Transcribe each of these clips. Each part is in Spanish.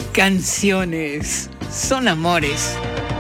Canciones son amores.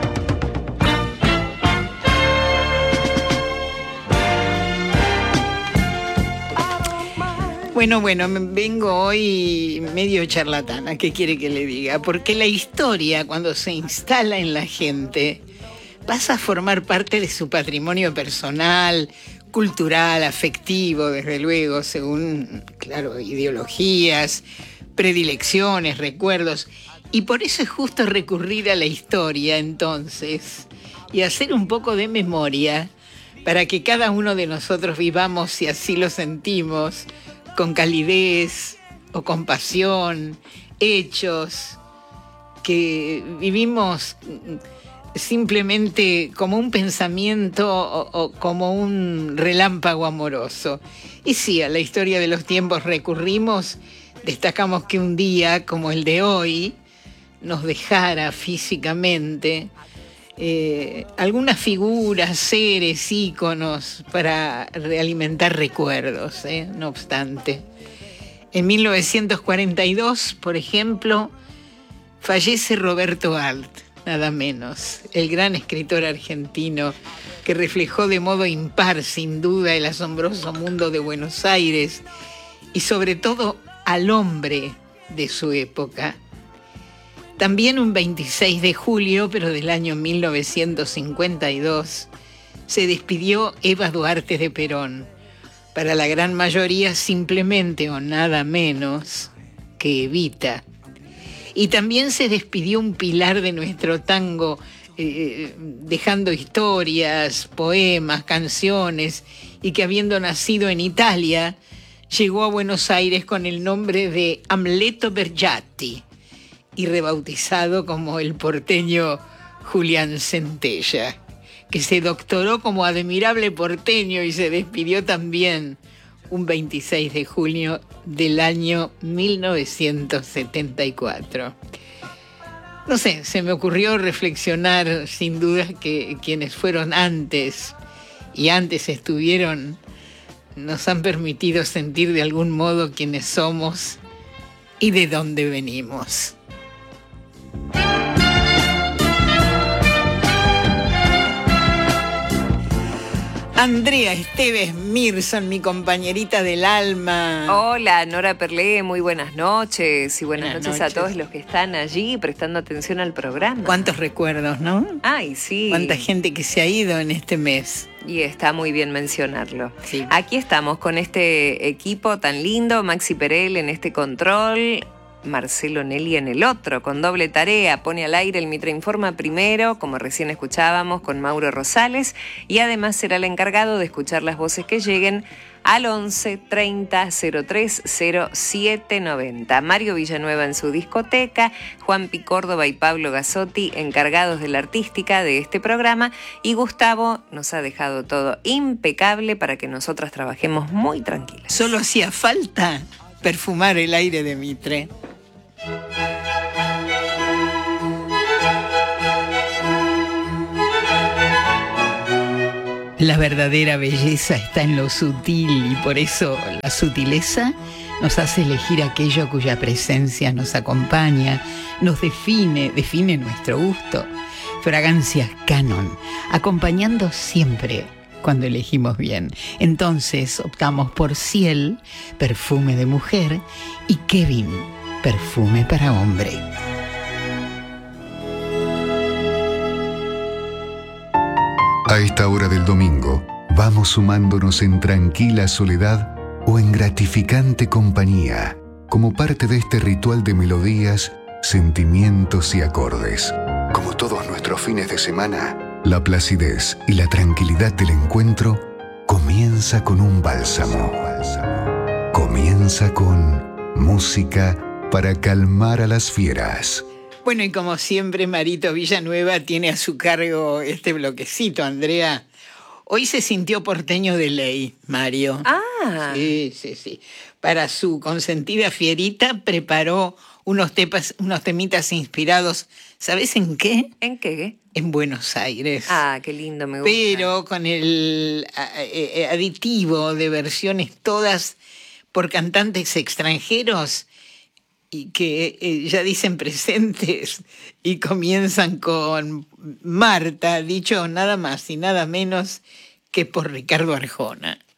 Bueno, vengo hoy medio charlatana, ¿qué quiere que le diga? Porque la historia, cuando se instala en la gente, pasa a formar parte de su patrimonio personal, cultural, afectivo, desde luego, según, claro, ideologías, predilecciones, recuerdos. Y por eso es justo recurrir a la historia, entonces, y hacer un poco de memoria para que cada uno de nosotros vivamos, si así lo sentimos, con calidez o con pasión, hechos que vivimos simplemente como un pensamiento o como un relámpago amoroso. Y sí, a la historia de los tiempos recurrimos, destacamos que un día como el de hoy nos dejara físicamente algunas figuras, seres, íconos para realimentar recuerdos, no obstante. En 1942, por ejemplo, fallece Roberto Alt, nada menos, el gran escritor argentino que reflejó de modo impar, sin duda, el asombroso mundo de Buenos Aires y sobre todo al hombre de su época. También un 26 de julio, pero del año 1952, se despidió Eva Duarte de Perón, para la gran mayoría simplemente o nada menos que Evita. Y también se despidió un pilar de nuestro tango, dejando historias, poemas, canciones, y que habiendo nacido en Italia, llegó a Buenos Aires con el nombre de Amleto Bergiatti, y rebautizado como el porteño Julián Centella, que se doctoró como admirable porteño y se despidió también un 26 de junio del año 1974. No sé, se me ocurrió reflexionar sin duda que quienes fueron antes y antes estuvieron nos han permitido sentir de algún modo quiénes somos y de dónde venimos. Andrea Esteves Mirson, mi compañerita del alma. Hola, Nora Perlé, muy buenas noches. Y buenas noches a todos los que están allí prestando atención al programa. Cuántos recuerdos, ¿no? Ay, sí. Cuánta gente que se ha ido en este mes. Y está muy bien mencionarlo. Sí. Aquí estamos con este equipo tan lindo, Maxi Perel en este control, Marcelo Nelly en el otro, con doble tarea. Pone al aire el Mitre Informa primero, como recién escuchábamos, con Mauro Rosales, y además será el encargado de escuchar las voces que lleguen al 11 30 03 07 90. Mario Villanueva en su discoteca, Juan Pi Córdoba y Pablo Gazzotti encargados de la artística de este programa, y Gustavo nos ha dejado todo impecable para que nosotras trabajemos muy tranquilas. Solo hacía falta perfumar el aire de Mitre. La verdadera belleza está en lo sutil y por eso la sutileza nos hace elegir aquello cuya presencia nos acompaña, nos define nuestro gusto. Fragancias Canon, acompañando siempre cuando elegimos bien. Entonces optamos por Ciel, perfume de mujer, y Kevin, perfume para hombre. A esta hora del domingo, vamos sumándonos en tranquila soledad o en gratificante compañía, como parte de este ritual de melodías, sentimientos y acordes. Como todos nuestros fines de semana, la placidez y la tranquilidad del encuentro comienza con un bálsamo. Comienza con música para calmar a las fieras. Bueno, y como siempre, Marito Villanueva tiene a su cargo este bloquecito, Andrea. Hoy se sintió porteño de ley, Mario. Ah. Sí. Para su consentida fierita preparó unos temitas inspirados, ¿sabes en qué? ¿En qué? En Buenos Aires. Ah, qué lindo, me gusta. Pero con el aditivo de versiones todas por cantantes extranjeros y que ya dicen presentes y comienzan con Marta, dicho nada más y nada menos que por Ricardo Arjona.